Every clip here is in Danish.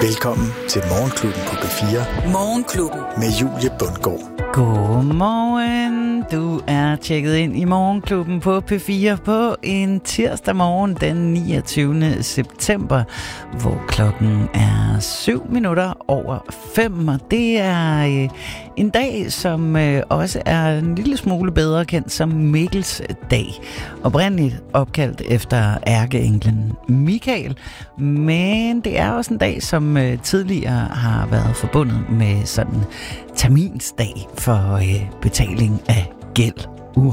Velkommen til Morgenklubben på P4. Morgenklubben. Med Julie Bundgaard. Godmorgen. Du er tjekket ind i Morgenklubben på P4 på en tirsdag morgen den 29. september, hvor klokken er 7:07. Og det er en dag, som også er en lille smule bedre kendt som Mikkels dag. Oprindeligt opkaldt efter ærkeenglen Mikael, men det er også en dag, som tidligere har været forbundet med sådan terminsdag for betaling af gæld.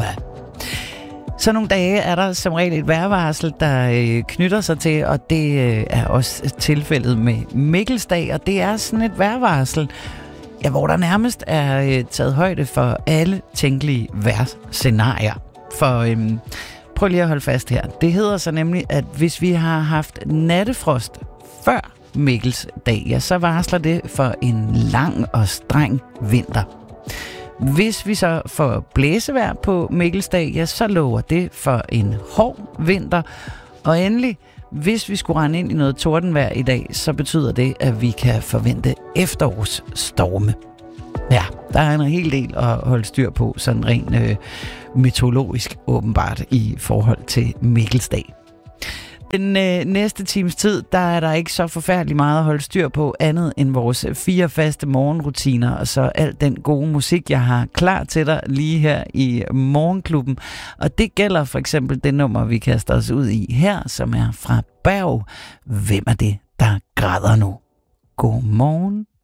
Så nogle dage er der som regel et vejrvarsel, der knytter sig til, og det er også tilfældet med Mikkelsdag, og det er sådan et vejrvarsel, hvor der nærmest er taget højde for alle tænkelige vejrscenarier. For prøv lige at holde fast her. Det hedder så nemlig, at hvis vi har haft nattefrost før Mikkelsdag, ja, så varsler det for en lang og streng vinter. Hvis vi så får blæsevejr på Mikkelsdag, ja, så lover det for en hård vinter. Og endelig, hvis vi skulle rende ind i noget tordenvejr i dag, så betyder det, at vi kan forvente efterårsstorme. Ja, der er en hel del at holde styr på, sådan rent meteorologisk åbenbart i forhold til Mikkelsdag. Den næste times tid, der er der ikke så forfærdeligt meget at holde styr på, andet end vores 4 faste morgenrutiner, og så alt den gode musik, jeg har klar til dig lige her i Morgenklubben. Og det gælder for eksempel det nummer, vi kaster os ud i her, som er fra Berg. Hvem er det, der græder nu? God morgen.